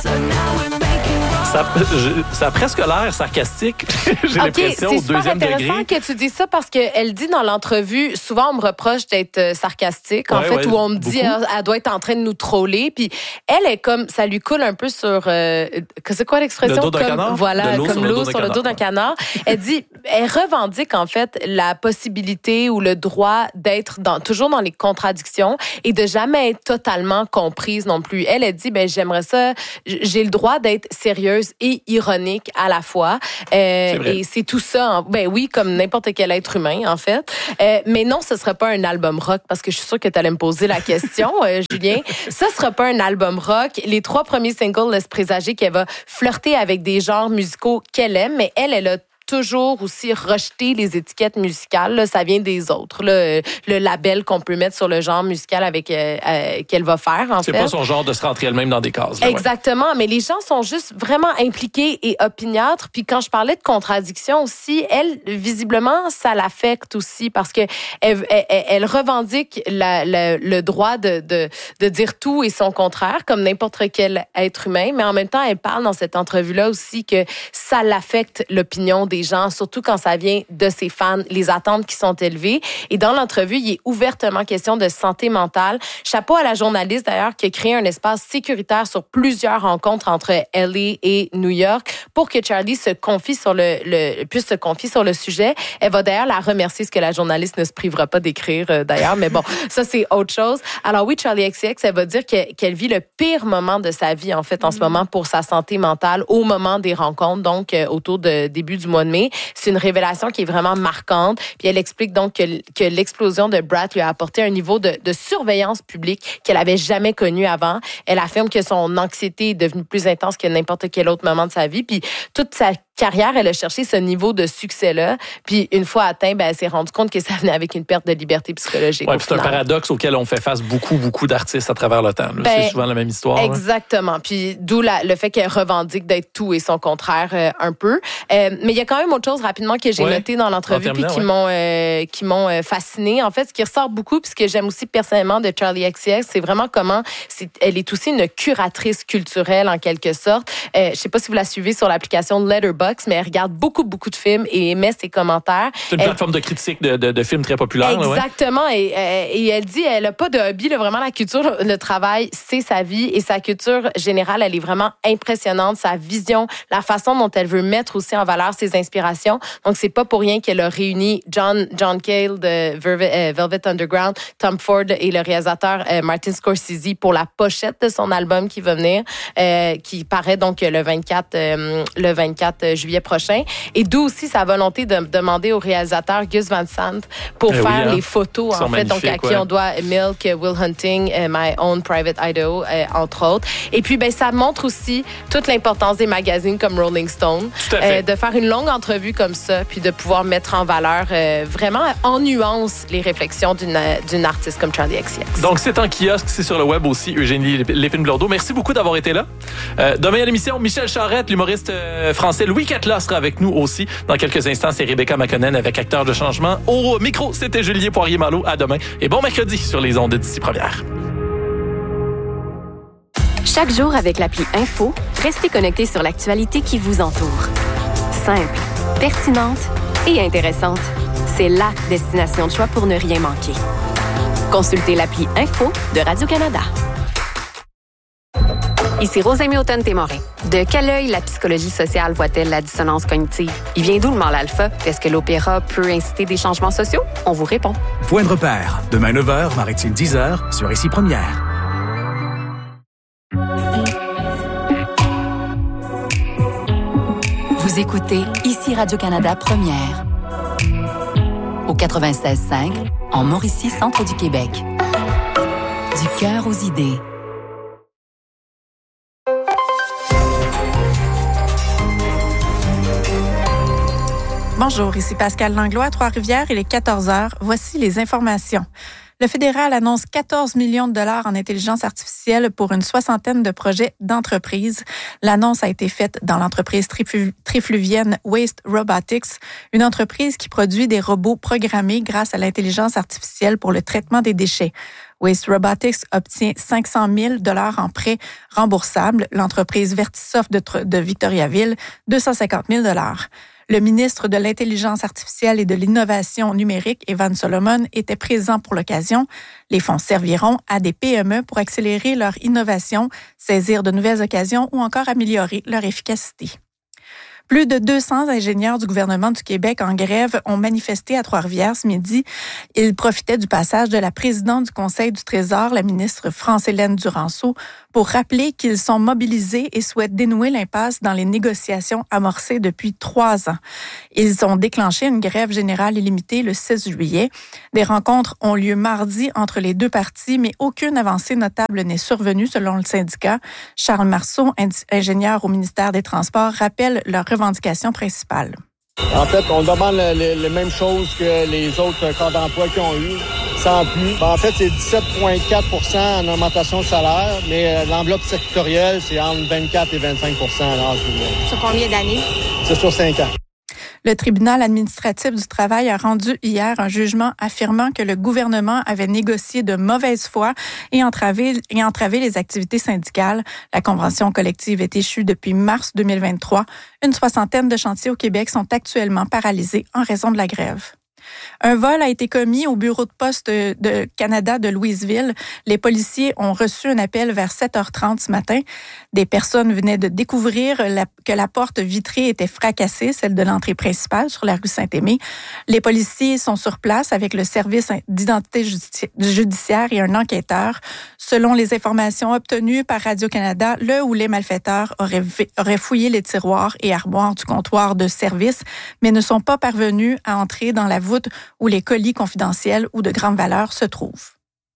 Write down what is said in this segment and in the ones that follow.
Ça a presque l'air sarcastique. J'ai l'impression au deuxième degré. C'est intéressant que tu dis ça parce qu'elle dit dans l'entrevue, souvent on me reproche d'être sarcastique, où on me dit elle doit être en train de nous troller. Puis elle est comme, ça lui coule un peu sur, c'est quoi l'expression? Le dos d'un canard? Voilà, comme l'eau sur le dos d'un canard. Elle dit, elle revendique en fait la possibilité ou le droit d'être toujours dans les contradictions et de jamais être totalement comprise non plus. Elle dit, j'aimerais ça, j'ai le droit d'être sérieuse et ironique à la fois. Et c'est tout ça. Oui, comme n'importe quel être humain, en fait. Mais non, ce ne sera pas un album rock, parce que je suis sûre que tu allais me poser la question, Julien. Ça ne sera pas un album rock. Les 3 premiers singles laissent présager qu'elle va flirter avec des genres musicaux qu'elle aime, mais elle a toujours aussi rejeter les étiquettes musicales. Là, ça vient des autres. Là, le label qu'on peut mettre sur le genre musical avec qu'elle va faire, en fait. C'est pas son genre de se rentrer elle-même dans des cases. Là, exactement. Mais les gens sont juste vraiment impliqués et opiniâtres. Puis quand je parlais de contradiction aussi, elle, visiblement, ça l'affecte aussi parce que elle revendique le droit de dire tout et son contraire, comme n'importe quel être humain. Mais en même temps, elle parle dans cette entrevue-là aussi que ça l'affecte l'opinion des gens, surtout quand ça vient de ses fans, les attentes qui sont élevées. Et dans l'entrevue, il est ouvertement question de santé mentale. Chapeau à la journaliste, d'ailleurs, qui a créé un espace sécuritaire sur plusieurs rencontres entre LA et New York pour que Charlie puisse se confier sur le sujet. Elle va d'ailleurs la remercier, ce que la journaliste ne se privera pas d'écrire, d'ailleurs. Mais bon, ça, c'est autre chose. Alors oui, Charli XCX, elle va dire qu'elle vit le pire moment de sa vie, en fait, en ce moment, pour sa santé mentale, au moment des rencontres, donc autour de début du mois de mai. C'est une révélation qui est vraiment marquante. Puis elle explique donc que l'explosion de Brat lui a apporté un niveau de surveillance publique qu'elle avait jamais connu avant. Elle affirme que son anxiété est devenue plus intense que n'importe quel autre moment de sa vie. Puis toute sa carrière, elle a cherché ce niveau de succès-là. Puis une fois atteint, elle s'est rendue compte que ça venait avec une perte de liberté psychologique. Ouais, c'est un paradoxe auquel on fait face beaucoup d'artistes à travers le temps. C'est souvent la même histoire. Exactement. Puis d'où le fait qu'elle revendique d'être tout et son contraire un peu. Mais il y a quand même autre chose rapidement que j'ai noté dans l'entrevue puis qui m'ont fascinée. En fait, ce qui ressort beaucoup, puis ce que j'aime aussi personnellement de Charli XCX, c'est vraiment comment elle est aussi une curatrice culturelle en quelque sorte. Je sais pas si vous la suivez sur l'application Letterboxd, mais elle regarde beaucoup de films et émet ses commentaires. C'est une plateforme de critique de films très populaire. Exactement. Là, et elle dit, elle n'a pas de hobby. Là, vraiment, la culture, le travail, c'est sa vie. Et sa culture générale, elle est vraiment impressionnante. Sa vision, la façon dont elle veut mettre aussi en valeur ses inspirations. Donc, c'est pas pour rien qu'elle a réuni John Cale de Velvet Underground, Tom Ford et le réalisateur Martin Scorsese pour la pochette de son album qui va venir, qui paraît donc le 24 juillet prochain. Et d'où aussi sa volonté de demander au réalisateur Gus Van Sant pour faire les photos, en fait, donc à qui on doit Milk, Will Hunting, My Own Private Idaho, entre autres. Et puis, ça montre aussi toute l'importance des magazines comme Rolling Stone, de faire une longue entrevue comme ça, puis de pouvoir mettre en valeur vraiment en nuance les réflexions d'une artiste comme Charli XCX. Donc, c'est en kiosque, c'est sur le web aussi, Eugénie Lépine-Blondeau. Merci beaucoup d'avoir été là. Demain à l'émission, Michel Charette, l'humoriste français Louis Catla sera avec nous aussi. Dans quelques instants, c'est Rebecca McConnell avec Acteur de changement. Au micro, c'était Julien Poirier-Malo. À demain. Et bon mercredi sur les ondes d'Ici Première. Chaque jour avec l'appli Info, restez connectés sur l'actualité qui vous entoure. Simple, pertinente et intéressante. C'est la destination de choix pour ne rien manquer. Consultez l'appli Info de Radio-Canada. Ici Rosemée Automne-Témorin. De quel œil la psychologie sociale voit-elle la dissonance cognitive? Il vient d'où le mal alpha? Est-ce que l'opéra peut inciter des changements sociaux? On vous répond. Point de repère. Demain 9h, Maritime 10h, sur Ici Première. Vous écoutez Ici Radio-Canada Première. Au 96.5, en Mauricie, centre du Québec. Du cœur aux idées. Bonjour, ici Pascal Langlois à Trois-Rivières, il est 14h. Voici les informations. Le fédéral annonce 14 millions de dollars en intelligence artificielle pour une soixantaine de projets d'entreprises. L'annonce a été faite dans l'entreprise trifluvienne Waste Robotics, une entreprise qui produit des robots programmés grâce à l'intelligence artificielle pour le traitement des déchets. Waste Robotics obtient 500 000 $ en prêts remboursables. L'entreprise Vertisoft de Victoriaville, 250 000 $. Le ministre de l'Intelligence artificielle et de l'Innovation numérique, Evan Solomon, était présent pour l'occasion. Les fonds serviront à des PME pour accélérer leur innovation, saisir de nouvelles occasions ou encore améliorer leur efficacité. Plus de 200 ingénieurs du gouvernement du Québec en grève ont manifesté à Trois-Rivières ce midi. Ils profitaient du passage de la présidente du Conseil du Trésor, la ministre France-Hélène Duranceau, pour rappeler qu'ils sont mobilisés et souhaitent dénouer l'impasse dans les négociations amorcées depuis 3 ans. Ils ont déclenché une grève générale illimitée le 6 juillet. Des rencontres ont lieu mardi entre les deux parties, mais aucune avancée notable n'est survenue selon le syndicat. Charles Marceau, ingénieur au ministère des Transports, rappelle leurs revendications principales. En fait, on demande les mêmes choses que les autres corps d'emploi qui ont eu, sans plus. En fait, c'est 17,4 % en augmentation de salaire, mais l'enveloppe sectorielle, c'est entre 24 et 25 % à l'âge du. Sur combien d'années? C'est sur 5 ans. Le tribunal administratif du travail a rendu hier un jugement affirmant que le gouvernement avait négocié de mauvaise foi et entravé les activités syndicales. La convention collective est échue depuis mars 2023. Une 60aine de chantiers au Québec sont actuellement paralysés en raison de la grève. Un vol a été commis au bureau de poste de Canada de Louisville. Les policiers ont reçu un appel vers 7h30 ce matin. Des personnes venaient de découvrir que la porte vitrée était fracassée, celle de l'entrée principale sur la rue Saint-Aimé. Les policiers sont sur place avec le service d'identité judiciaire et un enquêteur. Selon les informations obtenues par Radio-Canada, le ou les malfaiteurs auraient fouillé les tiroirs et armoires du comptoir de service, mais ne sont pas parvenus à entrer dans la voûte où les colis confidentiels ou de grande valeur se trouvent.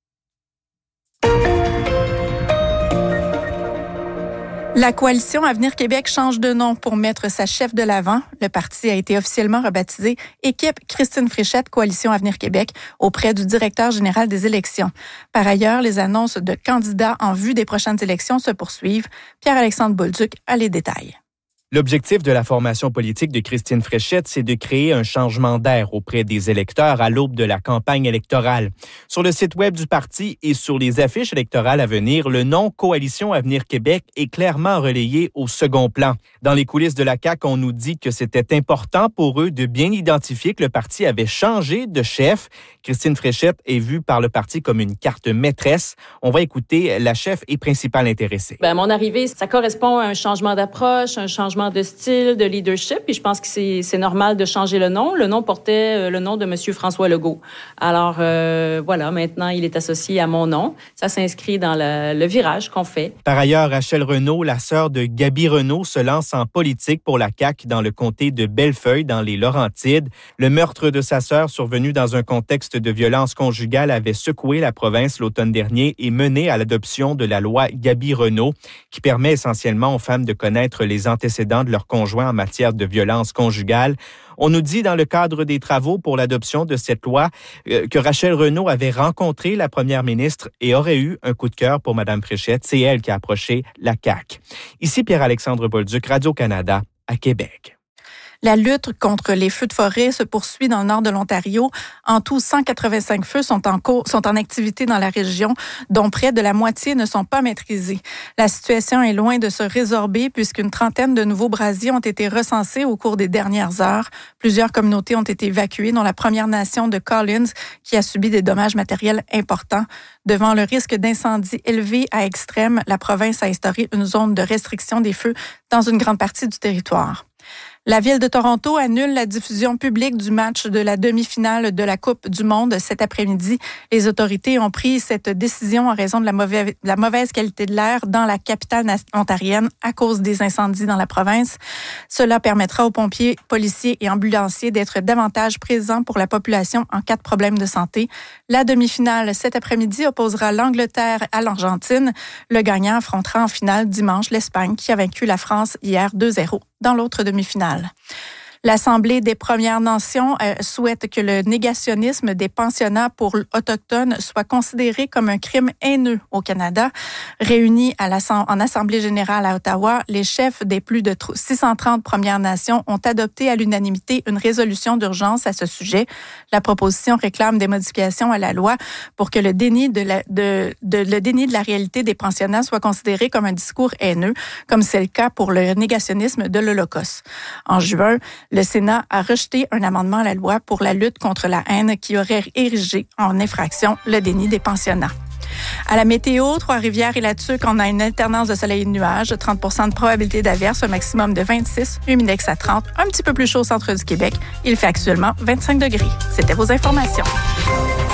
La coalition Avenir Québec change de nom pour mettre sa chef de l'avant. Le parti a été officiellement rebaptisé Équipe Christine Fréchette Coalition Avenir Québec auprès du directeur général des élections. Par ailleurs, les annonces de candidats en vue des prochaines élections se poursuivent. Pierre-Alexandre Bolduc a les détails. L'objectif de la formation politique de Christine Fréchette, c'est de créer un changement d'air auprès des électeurs à l'aube de la campagne électorale. Sur le site web du parti et sur les affiches électorales à venir, le nom Coalition Avenir Québec est clairement relayé au second plan. Dans les coulisses de la CAQ, on nous dit que c'était important pour eux de bien identifier que le parti avait changé de chef. Christine Fréchette est vue par le parti comme une carte maîtresse. On va écouter la chef et principale intéressée. À mon arrivée, ça correspond à un changement d'approche, un changement de style, de leadership, puis je pense que c'est normal de changer le nom. Le nom portait le nom de M. François Legault. Alors, voilà, maintenant, il est associé à mon nom. Ça s'inscrit dans le virage qu'on fait. Par ailleurs, Rachel Renaud, la sœur de Gaby Renaud, se lance en politique pour la CAQ dans le comté de Bellefeuille, dans les Laurentides. Le meurtre de sa sœur, survenu dans un contexte de violence conjugale, avait secoué la province l'automne dernier et mené à l'adoption de la loi Gaby Renaud, qui permet essentiellement aux femmes de connaître les antécédents de leur conjoint en matière de violence conjugale. On nous dit dans le cadre des travaux pour l'adoption de cette loi que Rachel Renaud avait rencontré la première ministre et aurait eu un coup de cœur pour Mme Fréchette. C'est elle qui a approché la CAQ. Ici Pierre-Alexandre Bolduc, Radio-Canada, à Québec. La lutte contre les feux de forêt se poursuit dans le nord de l'Ontario. En tout, 185 feux sont en activité dans la région, dont près de la moitié ne sont pas maîtrisés. La situation est loin de se résorber puisqu'une trentaine de nouveaux brasiers ont été recensés au cours des dernières heures. Plusieurs communautés ont été évacuées, dont la Première Nation de Collins, qui a subi des dommages matériels importants. Devant le risque d'incendie élevé à extrême, la province a instauré une zone de restriction des feux dans une grande partie du territoire. La Ville de Toronto annule la diffusion publique du match de la demi-finale de la Coupe du monde cet après-midi. Les autorités ont pris cette décision en raison de la mauvaise qualité de l'air dans la capitale ontarienne à cause des incendies dans la province. Cela permettra aux pompiers, policiers et ambulanciers d'être davantage présents pour la population en cas de problème de santé. La demi-finale cet après-midi opposera l'Angleterre à l'Argentine. Le gagnant affrontera en finale dimanche l'Espagne qui a vaincu la France hier 2-0 dans l'autre demi-finale. L'Assemblée des Premières Nations souhaite que le négationnisme des pensionnats pour autochtones soit considéré comme un crime haineux au Canada. Réunis en Assemblée générale à Ottawa, les chefs des plus de 630 Premières Nations ont adopté à l'unanimité une résolution d'urgence à ce sujet. La proposition réclame des modifications à la loi pour que le déni de la réalité des pensionnats soit considéré comme un discours haineux, comme c'est le cas pour le négationnisme de l'Holocauste. En juin, le Sénat a rejeté un amendement à la loi pour la lutte contre la haine qui aurait érigé en infraction le déni des pensionnats. À la météo, Trois-Rivières et la Tuque, on a une alternance de soleil et de nuages, 30% de probabilité d'averse, un maximum de 26, humidex à 30, un petit peu plus chaud au centre du Québec. Il fait actuellement 25 degrés. C'était vos informations.